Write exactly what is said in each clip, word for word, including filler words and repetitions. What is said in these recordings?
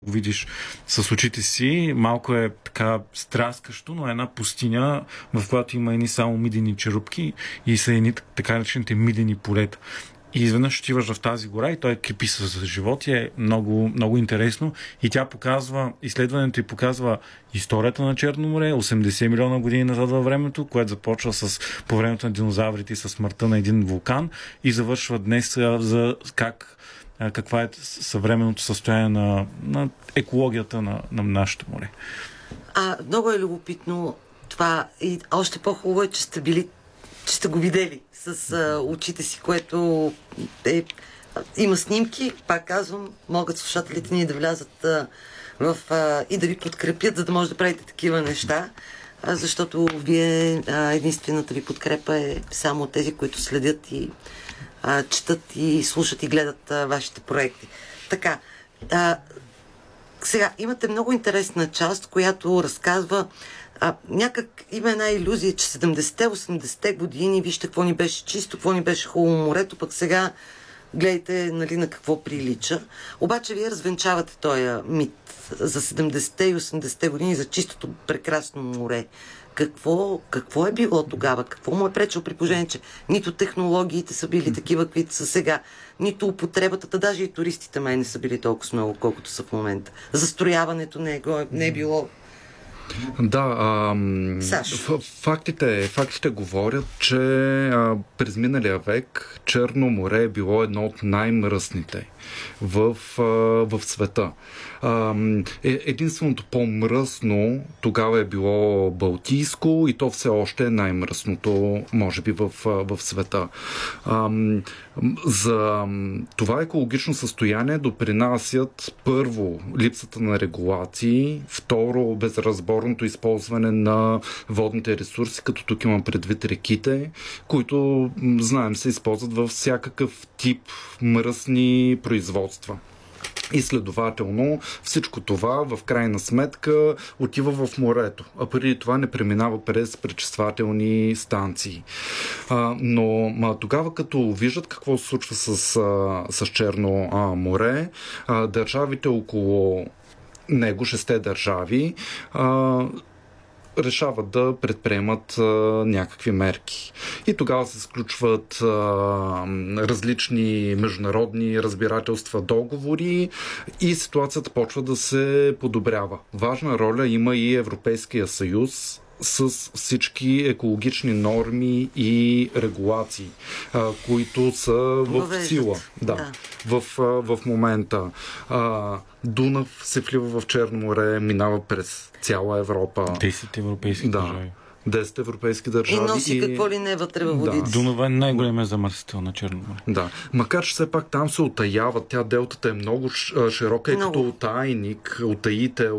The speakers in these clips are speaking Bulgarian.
го видиш с очите си. Малко е така страскащо, но е една пустиня, в която има едни само мидени черупки и са едни така наречените мидени полета. И изведнъж отиваш в тази гора и той крепи с живот и е много, много интересно. И тя показва, изследването й показва историята на Черно море, осемдесет милиона години назад във времето, което започва с, по времето на динозаврите и със смъртта на един вулкан и завършва днес за как, каква е съвременното състояние на, на екологията на, на нашето море. А, много е любопитно това и още по-хубаво е, че сте били, че сте го видели с а, очите си, което е... Има снимки, пак казвам, могат слушателите ни да влязат а, в, а, и да ви подкрепят, за да може да правите такива неща, а, защото вие а, единствената ви подкрепа е само тези, които следят и а, четат и слушат и гледат а, вашите проекти. Така, а, сега имате много интересна част, която разказва А, някак има една илюзия, че седемдесетте-осемдесетте години, вижте какво ни беше чисто, какво ни беше хубаво морето, пък сега гледайте, нали, на какво прилича. Обаче вие развенчавате този мит за седемдесетте и осемдесетте години, за чистото прекрасно море. Какво, какво е било тогава? Какво му е пречило при положение, че нито технологиите са били такива, каквито са сега, нито употребата, даже и туристите май не са били толкова много, колкото са в момента. Застрояването не е, не е било. Да, а, фактите, фактите говорят, че а, през миналия век Черно море е било едно от най-мръсните в, а, в света. А, е, единственото по-мръсно тогава е било Балтийско и то все още е най-мръсното, може би, в, в света. А, за това екологично състояние допринасят първо липсата на регулации, второ безразборното използване на водните ресурси, като тук имам предвид реките, които, знаем, се използват във всякакъв тип мръсни производства. И следователно всичко това в крайна сметка отива в морето, а преди това не преминава през пречиствателни станции. А, но а, тогава като виждат какво се случва с, а, с Черно а, море, а, държавите около него, шесте държави, а, решават да предприемат а, някакви мерки. И тогава се сключват а, различни международни разбирателства, договори и ситуацията почва да се подобрява. Важна роля има и Европейския съюз с всички екологични норми и регулации, а, които са в сила. Да, да. В, а, в момента а, Дунав се влива в Черно море, минава през цяла Европа. десет европейски да. държави. десет европейски държави. И носи какво ли не вътре във водите. Да. Дунава е най-големия замърсител на Черно море. Да. Макар че все пак там се утаяват. Тя делтата е много широка, е много. като утайник, утаител,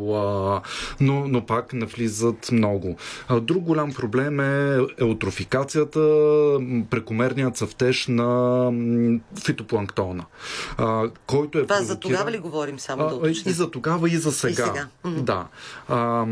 но, но пак навлизат много. Друг голям проблем е еутрофикацията, прекомерният цъфтеж на фитопланктона, който е Това провокиран... за тогава ли говорим само да уточним? И за тогава, и за сега. И сега. Да. А,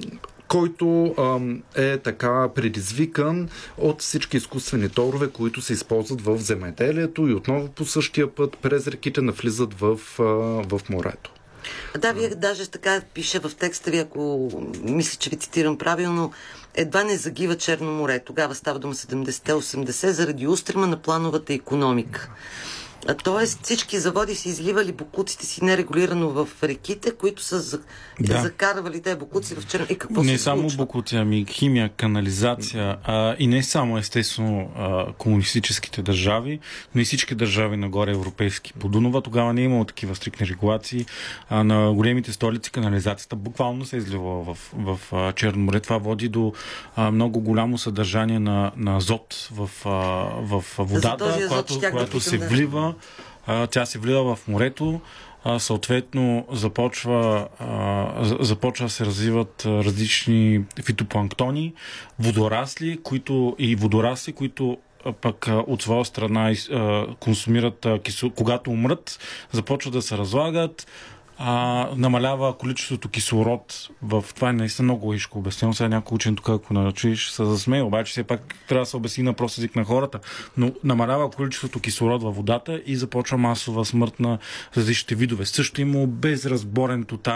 който ам, е така предизвикан от всички изкуствени торове, които се използват в земеделието и отново по същия път през реките навлизат в, а, в морето. Да, вие даже така пише в текста ви, ако мисля, че ви цитирам правилно, едва не загива Черно море. Тогава става дума седемдесетте-осемдесетте заради устрема на плановата икономика. Тоест всички заводи са изливали боклуците си нерегулирано в реките, които са за... да. закарвали тези боклуци в Черно. И какво не се само случва? боклуци, ами химия, канализация а, и не само естествено а, комунистическите държави, но и всички държави нагоре европейски. По Дунава тогава не е имало такива стрикни регулации. А, на големите столици канализацията буквално се изливала в, в, в Черно море. Това води до а, много голямо съдържание на, на азот в, а, в водата, която, която да се влива. Тя се влива в морето, съответно започва, започва да се развиват различни фитопланктони, водорасли, които и водорасли, които пък от своя страна консумират кисело, когато умрат, започват да се разлагат. а, намалява количеството кислород в това е наистина много логично обяснено. Сега някой учен тук, ако начуеш, се засмее, обаче все пак трябва да се обясни на прост език на хората, но намалява количеството кислород във водата и започва масова смърт на различните видове. Също има безразборен тотален